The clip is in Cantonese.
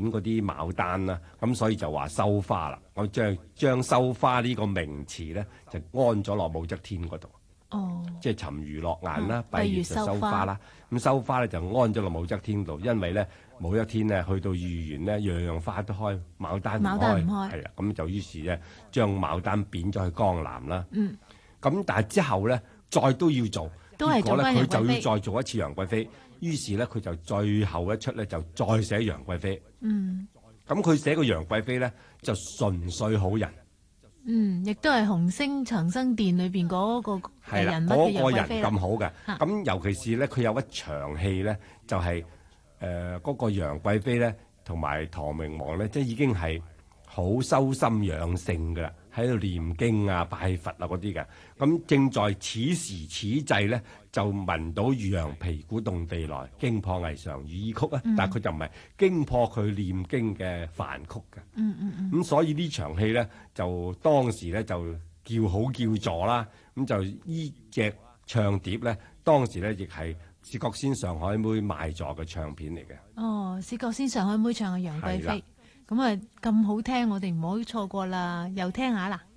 剪嗰啲牡丹啦，咁所以就話收花啦。我將收花呢個名詞咧就安咗落武則天嗰度。即係沉魚落雁啦，閉月就收花啦。咁收花咧就安咗落武則天度，因為咧武則天咧去到御園咧，樣樣花都開，牡丹唔開，係啦。咁就於是咧將牡丹貶咗去江南啦。咁但係之後咧再都要做，結果咧佢就要再做一次楊貴妃。於是咧佢就最後一出咧就再寫楊貴妃。咁佢寫個楊貴妃咧就純粹好人。 亦都係紅星長生殿裏邊嗰個人物嘅楊貴妃啦。咁好嘅。咁尤其是咧，佢有一場戲咧，就係嗰個楊貴妃咧，同埋唐明皇咧，即係已經係好修心養性㗎啦，喺度念經啊、拜佛啊嗰啲嘅。咁正在此時此際咧，就聞到漁陽鼙鼓動地來，驚破霓裳羽衣曲啊！但係佢就唔係驚破佢念經嘅梵曲嘅。咁所以呢場戲咧，就當時咧就叫好叫座啦。咁就呢隻唱碟咧，當時咧亦係薛覺先上海妹賣座嘅唱片嚟嘅。 薛覺先上海妹唱嘅楊貴妃，咁啊咁好聽，我哋唔好錯過啦，又聽下啦。